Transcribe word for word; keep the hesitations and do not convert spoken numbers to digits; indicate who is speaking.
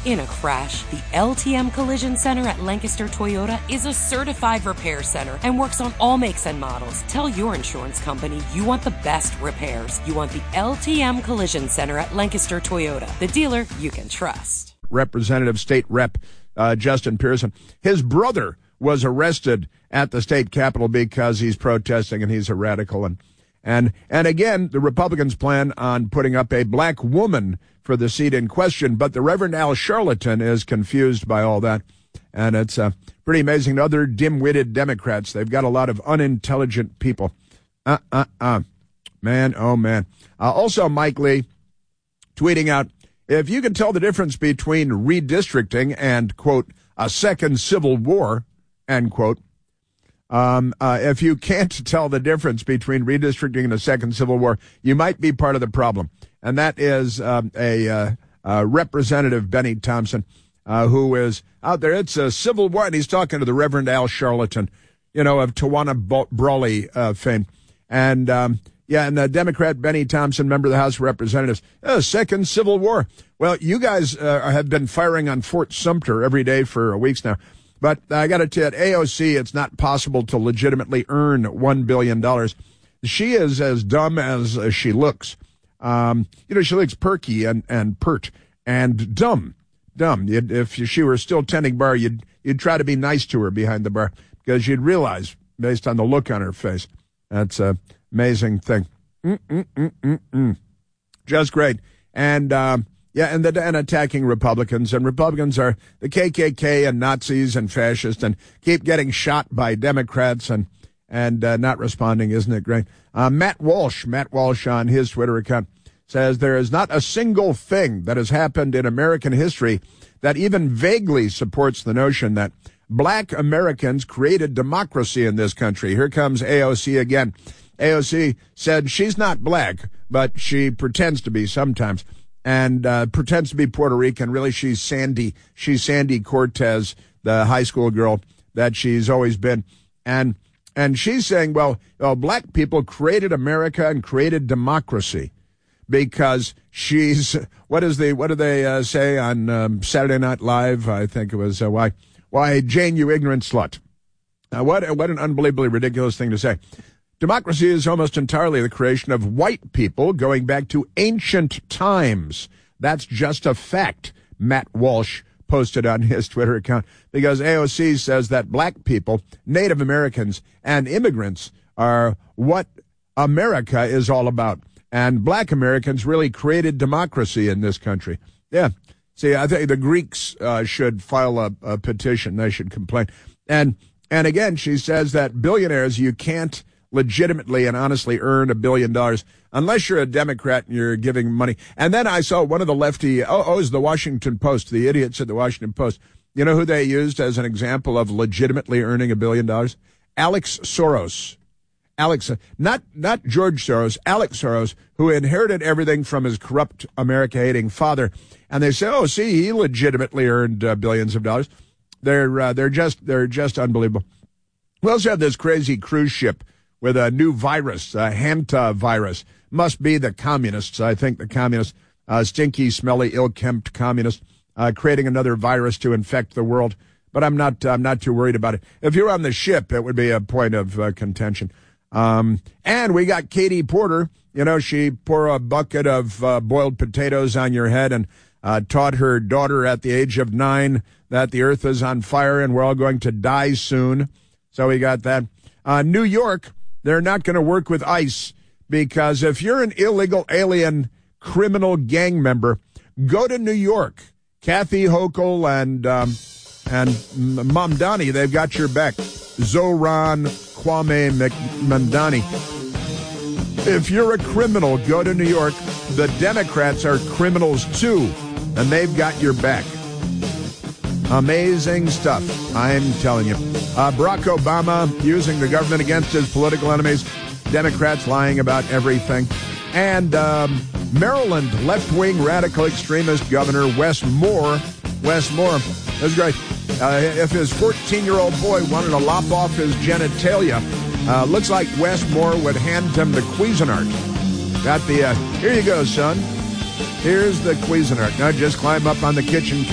Speaker 1: In a crash, the L T M Collision Center at Lancaster Toyota is a certified repair center and works on all makes and models. Tell your insurance company you want the best repairs. You want the L T M Collision Center at Lancaster Toyota, the dealer you can trust.
Speaker 2: Representative State Rep uh, Justin Pearson, his brother was arrested at the state capitol because he's protesting and he's a radical. And and and again, the Republicans plan on putting up a black woman for the seat in question, but the Reverend Al Sharpton is confused by all that. And it's uh, pretty amazing. Other dim-witted Democrats, they've got a lot of unintelligent people. Uh, uh, uh. Man, oh, man. Uh, also, Mike Lee tweeting out, if you can tell the difference between redistricting and, quote, a second civil war, end quote, um, uh, if you can't tell the difference between redistricting and a second civil war, you might be part of the problem. And that is um, a uh, uh, Representative Benny Thompson, uh, who is out there. It's a civil war, and he's talking to the Reverend Al Sharpton, you know, of Tawana Brawley uh, fame. And, um, yeah, and the Democrat Benny Thompson, member of the House of Representatives, uh, second civil war. Well, you guys uh, have been firing on Fort Sumter every day for weeks now. But I got to tell you, at A O C, it's not possible to legitimately earn one billion dollars. She is as dumb as, as she looks. Um, you know, she looks perky and, and pert and dumb, dumb. You'd, if she were still tending bar, you'd, you'd try to be nice to her behind the bar because you'd realize, based on the look on her face, that's an amazing thing. Mm-mm-mm-mm-mm. Just great. And, um, yeah, and, the, and attacking Republicans. And Republicans are the K K K and Nazis and fascists and keep getting shot by Democrats and, and uh, not responding. Isn't it great? Uh, Matt Walsh, Matt Walsh on his Twitter account says there is not a single thing that has happened in American history that even vaguely supports the notion that black Americans created democracy in this country. Here comes A O C again. A O C said she's not black, but she pretends to be sometimes, and uh, pretends to be Puerto Rican. Really, she's Sandy. She's Sandy Cortez, the high school girl that she's always been. And and she's saying, well, well, black people created America and created democracy because she's, what is the, what do they uh, say on um, Saturday Night Live? I think it was, uh, why, why, Jane, you ignorant slut. Now, what, what an unbelievably ridiculous thing to say. Democracy is almost entirely the creation of white people going back to ancient times. That's just a fact, Matt Walsh posted on his Twitter account, because A O C says that black people, Native Americans, and immigrants are what America is all about. And black Americans really created democracy in this country. Yeah. See, I think the Greeks uh, should file a, a petition. They should complain. And, and again, she says that billionaires, you can't legitimately and honestly earn a billion dollars unless you're a Democrat and you're giving money. And then I saw one of the lefty, oh, oh, it was the Washington Post, the idiots at the Washington Post. You know who they used as an example of legitimately earning a billion dollars? Alex Soros. Alex, not, not George Soros, Alex Soros, who inherited everything from his corrupt America-hating father. And they say, oh, see, he legitimately earned uh, billions of dollars. They're, uh, they're just, they're just unbelievable. We also have this crazy cruise ship with a new virus, a Hanta virus. Must be the communists, I think, the communists, uh, stinky, smelly, ill-kempt communists, uh, creating another virus to infect the world. But I'm not, I'm not too worried about it. If you're on the ship, it would be a point of uh, contention. Um, and we got Katie Porter. You know, she poured a bucket of uh, boiled potatoes on your head and uh, taught her daughter at the age of nine that the earth is on fire and we're all going to die soon. So we got that. Uh, New York. They're not going to work with ICE because if you're an illegal alien criminal gang member, go to New York. Kathy Hochul and um, and Mamdani, they've got your back. Zohran Kwame Mamdani. If you're a criminal, go to New York. The Democrats are criminals too, and they've got your back. Amazing stuff, I'm telling you. Uh, Barack Obama using the government against his political enemies. Democrats lying about everything. And um, Maryland left-wing radical extremist governor Wes Moore. Wes Moore, that's great. Uh, if his fourteen-year-old boy wanted to lop off his genitalia, uh, looks like Wes Moore would hand him the Cuisinart. Got the, uh, here you go, son. Here's the Cuisinart. Now just climb up on the kitchen